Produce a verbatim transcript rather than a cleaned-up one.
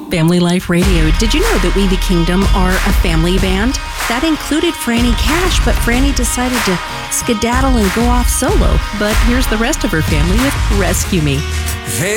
Family Life Radio. Did you know that We the Kingdom are a family band? That included Franny Cash, but Franny decided to skedaddle and go off solo. But here's the rest of her family with Rescue Me. Hey.